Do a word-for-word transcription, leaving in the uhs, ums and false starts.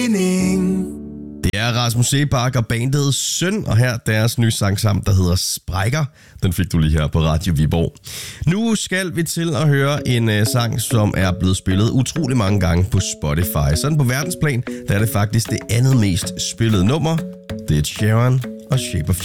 Det er Rasmus Seebach og bandet Søn, og her deres nye sang sammen, der hedder Sprækker. Den fik du lige her på Radio Viborg. Nu skal vi til at høre en uh, sang, som er blevet spillet utrolig mange gange på Spotify. Sådan på verdensplan, der er det faktisk det andet mest spillede nummer. Det er Sharon og Shape of